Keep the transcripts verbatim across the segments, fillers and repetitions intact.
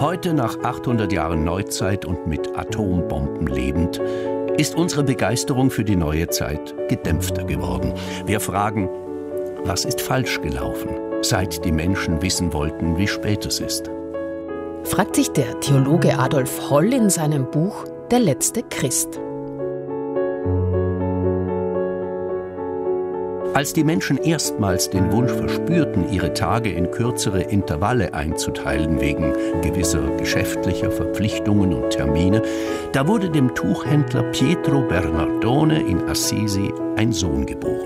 Heute, nach achthundert Jahren Neuzeit und mit Atombomben lebend, ist unsere Begeisterung für die neue Zeit gedämpfter geworden. Wir fragen, was ist falsch gelaufen, seit die Menschen wissen wollten, wie spät es ist? Fragt sich der Theologe Adolf Holl in seinem Buch Der letzte Christ. Als die Menschen erstmals den Wunsch verspürten, ihre Tage in kürzere Intervalle einzuteilen wegen gewisser geschäftlicher Verpflichtungen und Termine, da wurde dem Tuchhändler Pietro Bernardone in Assisi ein Sohn geboren.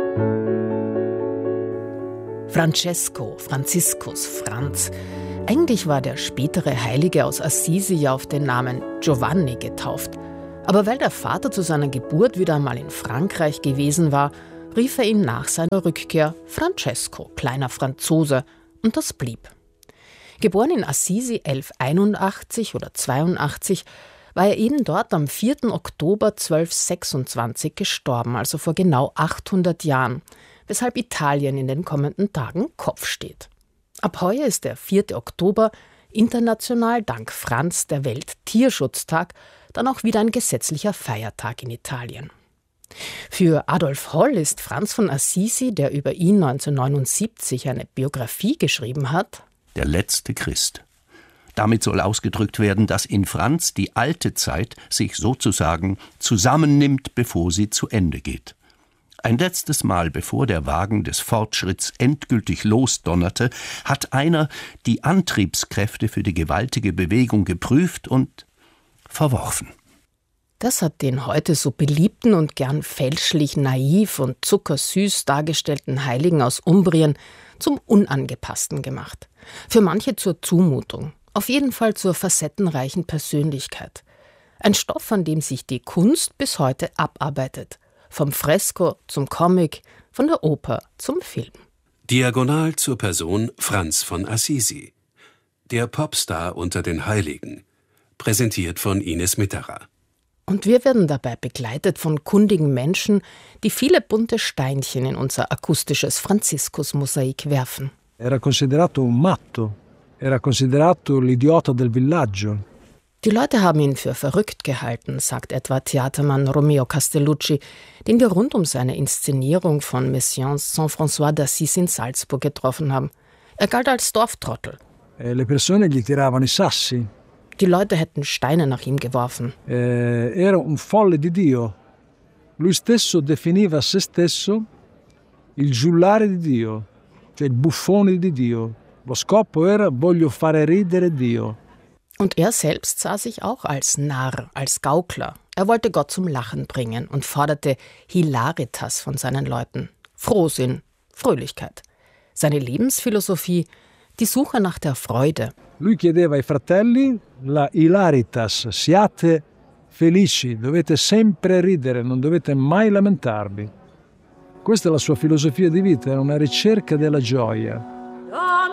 Francesco, Franziskus, Franz. Eigentlich war der spätere Heilige aus Assisi ja auf den Namen Giovanni getauft. Aber weil der Vater zu seiner Geburt wieder einmal in Frankreich gewesen war, rief er ihn nach seiner Rückkehr Francesco, kleiner Franzose, und das blieb. Geboren in Assisi elfhunderteinundachtzig oder zweiundachtzig, war er eben dort am vierten Oktober zwölfhundertsechsundzwanzig gestorben, also vor genau achthundert Jahren, weshalb Italien in den kommenden Tagen Kopf steht. Ab heuer ist der vierte Oktober international dank Franz der Welttierschutztag, dann auch wieder ein gesetzlicher Feiertag in Italien. Für Adolf Holl ist Franz von Assisi, der über ihn neunzehnhundertneunundsiebzig eine Biografie geschrieben hat, der letzte Christ. Damit soll ausgedrückt werden, dass in Franz die alte Zeit sich sozusagen zusammennimmt, bevor sie zu Ende geht. Ein letztes Mal, bevor der Wagen des Fortschritts endgültig losdonnerte, hat einer die Antriebskräfte für die gewaltige Bewegung geprüft und verworfen. Das hat den heute so beliebten und gern fälschlich naiv und zuckersüß dargestellten Heiligen aus Umbrien zum Unangepassten gemacht. Für manche zur Zumutung, auf jeden Fall zur facettenreichen Persönlichkeit. Ein Stoff, an dem sich die Kunst bis heute abarbeitet. Vom Fresko zum Comic, von der Oper zum Film. Diagonal zur Person Franz von Assisi. Der Popstar unter den Heiligen. Präsentiert von Ines Mitterer. Und wir werden dabei begleitet von kundigen Menschen, die viele bunte Steinchen in unser akustisches Franziskus-Mosaik werfen. Era considerato un matto. Era considerato l'idiota del villaggio. Die Leute haben ihn für verrückt gehalten, sagt etwa Theatermann Romeo Castellucci, den wir rund um seine Inszenierung von Messiaens Saint-François d'Assise in Salzburg getroffen haben. Er galt als Dorftrottel. E le persone gli tiravano i sassi. Die Leute hätten Steine nach ihm geworfen. Eh, era un folle di Dio. Lui stesso definiva se stesso il giullare di Dio, cioè il buffone di Dio. Lo scopo era voglio fare ridere Dio. Und er selbst sah sich auch als Narr, als Gaukler. Er wollte Gott zum Lachen bringen und forderte Hilaritas von seinen Leuten. Frohsinn, Fröhlichkeit. Seine Lebensphilosophie, die Suche nach der Freude. Lui chiedeva ai fratelli la hilaritas, siate felici, dovete sempre ridere, non dovete mai lamentarvi. Questa è la sua filosofia di vita, era una ricerca della gioia.